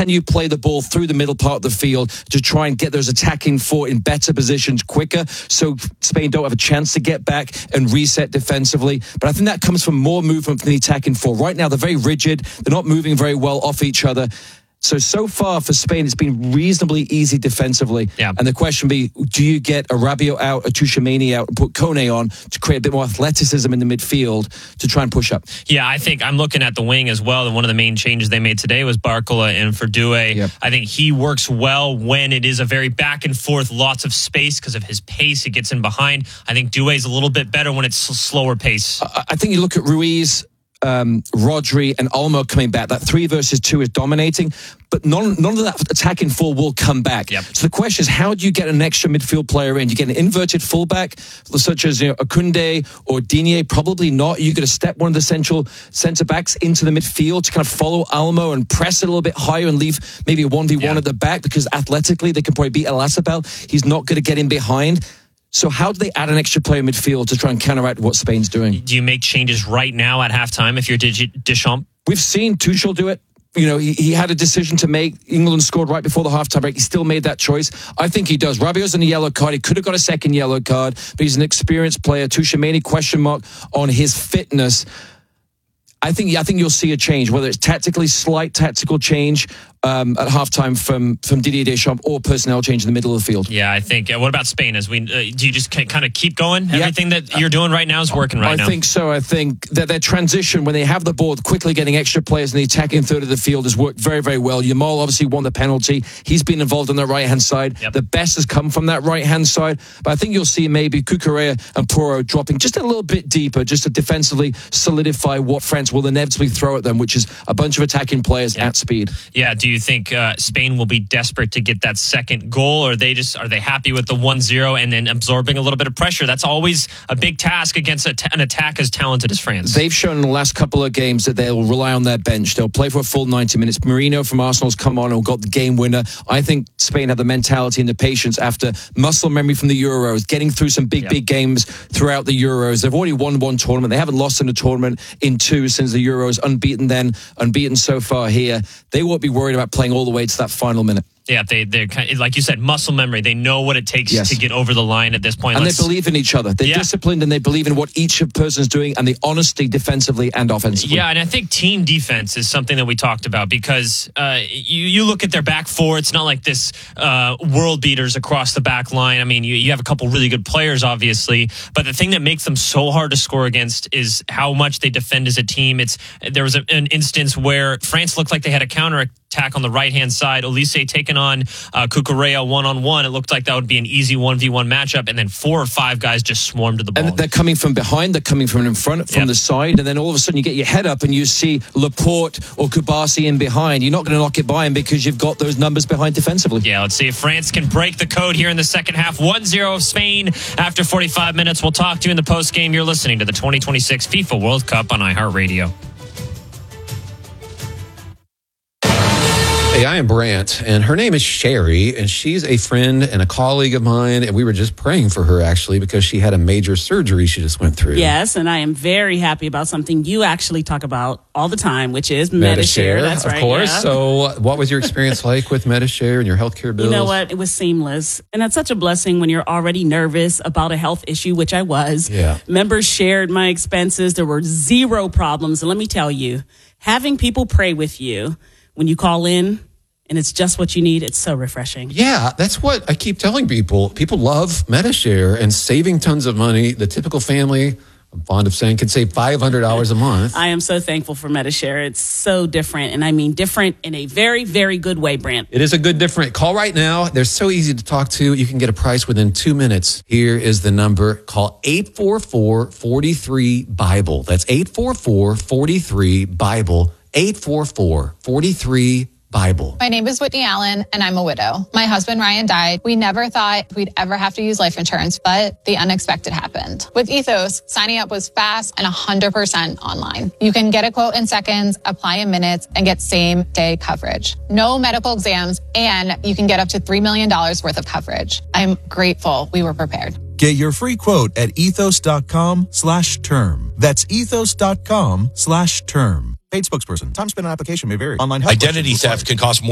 can you play the ball through the middle part of the field to try and get those attacking four in better positions quicker so Spain don't have a chance to get back and reset defensively. But I think that comes from more movement from the attacking four. Right now, they're very rigid. They're not moving very well off each other. So far for Spain, it's been reasonably easy defensively. Yeah. And the question be, do you get a Rabiot out, a Tchouaméni out, and put Kone on to create a bit more athleticism in the midfield to try and push up? Yeah, I think I'm looking at the wing as well. And one of the main changes they made today was Barcola in for Doué. Yep. I think he works well when it is a very back and forth, lots of space because of his pace. He gets in behind. I think Doué is a little bit better when it's slower pace. I think you look at Ruiz, Rodri and Olmo coming back. That 3 versus 2 is dominating, but none of that attacking four will come back. Yep. So the question is, how do you get an extra midfield player in? You get an inverted fullback, such as Akunde or Digne? Probably not. You're going to step one of the central centre backs into the midfield to kind of follow Olmo and press it a little bit higher and leave maybe a 1v1 at the back, because athletically they can probably beat Oyarzabal. He's not going to get in behind. So how do they add an extra player in midfield to try and counteract what Spain's doing? Do you make changes right now at halftime if you're Deschamps? We've seen Tuchel do it. He had a decision to make. England scored right before the halftime break. He still made that choice. I think he does. Rabiot's in a yellow card. He could have got a second yellow card, but he's an experienced player. Tchouaméni, question mark on his fitness. I think you'll see a change, whether it's slight tactical change at halftime from Didier Deschamps or personnel change in the middle of the field. Yeah, I think. What about Spain? Do you just kind of keep going? Everything that you're doing right now is working right now. I think so. I think that their transition, when they have the ball, quickly getting extra players in the attacking third of the field has worked very, very well. Yamal obviously won the penalty. He's been involved on the right-hand side. Yep. The best has come from that right-hand side. But I think you'll see maybe Cucurella and Porro dropping just a little bit deeper, just to defensively solidify what France will inevitably throw at them, which is a bunch of attacking players at speed. Yeah. Do you think Spain will be desperate to get that second goal, or are they happy with the 1-0 and then absorbing a little bit of pressure? That's always a big task against an attack as talented as France. They've shown in the last couple of games that they'll rely on their bench. They'll play for a full 90 minutes. Marino from Arsenal's come on and got the game winner. I think Spain have the mentality and the patience after muscle memory from the Euros, getting through some big games throughout the Euros. They've already won one tournament. They haven't lost in a tournament in 2 since the Euros. Unbeaten then, unbeaten so far here. They won't be worried about playing all the way to that final minute. Yeah, they're kind of, like you said, muscle memory. They know what it takes to get over the line at this point. And they believe in each other. They're disciplined and they believe in what each person's doing and the honesty defensively and offensively. Yeah, and I think team defense is something that we talked about because you look at their back four. It's not like this world beaters across the back line. I mean, you have a couple really good players, obviously, but the thing that makes them so hard to score against is how much they defend as a team. There was an instance where France looked like they had a counterattack on the right-hand side. Olise taking on Cucurella one-on-one. It looked like that would be an easy 1v1 matchup, and then 4 or 5 guys just swarmed to the ball. And they're coming from behind, they're coming from in front, from the side, and then all of a sudden you get your head up and you see Laporte or Kubasi in behind. You're not going to knock it by him because you've got those numbers behind defensively. Yeah, let's see if France can break the code here in the second half. 1-0 of Spain after 45 minutes. We'll talk to you in the post-game. You're listening to the 2026 FIFA World Cup on iHeartRadio. Hey, I am Brant, and her name is Sherry, and she's a friend and a colleague of mine, and we were just praying for her, actually, because she had a major surgery she just went through. Yes, and I am very happy about something you actually talk about all the time, which is Medi-Share. That's right. Of course. Yeah. So what was your experience like with Medi-Share and your healthcare bills? You know what? It was seamless. And that's such a blessing when you're already nervous about a health issue, which I was. Yeah. Members shared my expenses. There were 0 problems. And let me tell you, having people pray with you when you call in, and it's just what you need, it's so refreshing. Yeah, that's what I keep telling people. People love Medi-Share and saving tons of money. The typical family, I'm fond of saying, can save $500 a month. I am so thankful for Medi-Share. It's so different, and I mean different in a very, very good way, Brant. It is a good different. Call right now. They're so easy to talk to. You can get a price within 2 minutes. Here is the number. Call 844-43-BIBLE. That's 844-43-BIBLE. 844-43-BIBLE. My name is Whitney Allen, and I'm a widow. My husband, Ryan, died. We never thought we'd ever have to use life insurance, but the unexpected happened. With Ethos, signing up was fast and 100% online. You can get a quote in seconds, apply in minutes, and get same-day coverage. No medical exams, and you can get up to $3 million worth of coverage. I'm grateful we were prepared. Get your free quote at ethos.com/term. That's ethos.com/term. Paid spokesperson. Time spent on application may vary. Online help Identity theft can cost more